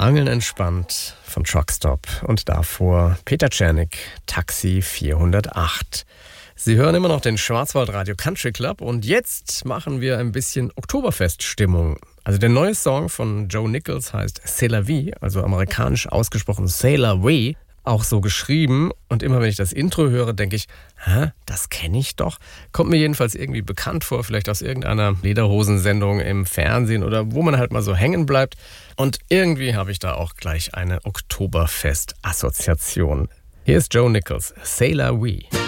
Angeln entspannt von Truckstop und davor Peter Czernik, Taxi 408. Sie hören immer noch den Schwarzwaldradio Country Club und jetzt machen wir ein bisschen Oktoberfeststimmung. Also der neue Song von Joe Nichols heißt C'est la vie, also amerikanisch ausgesprochen C'est la vie, auch so geschrieben. Und immer wenn ich das Intro höre, denke ich, das kenne ich doch. Kommt mir jedenfalls irgendwie bekannt vor, vielleicht aus irgendeiner Lederhosensendung im Fernsehen oder wo man halt mal so hängen bleibt. Und irgendwie habe ich da auch gleich eine Oktoberfest-Assoziation. Hier ist Joe Nichols, C'est la vie.